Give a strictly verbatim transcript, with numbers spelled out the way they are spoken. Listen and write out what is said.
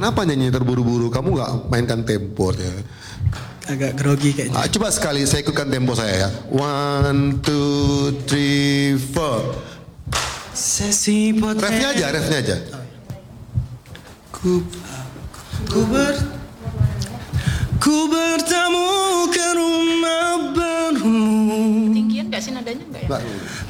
Kenapa nyanyi terburu-buru? Kamu nggak mainkan tempo ya? Agak grogi kayaknya. Ah, coba sekali saya ikutkan tempo saya ya. One, two, three, four. Sesi potret. Refnya aja, refnya aja. Ku, ku ber, ku bertamu ke rumah barumu. Tinggian gak sih nadanya enggak ya? Mbak.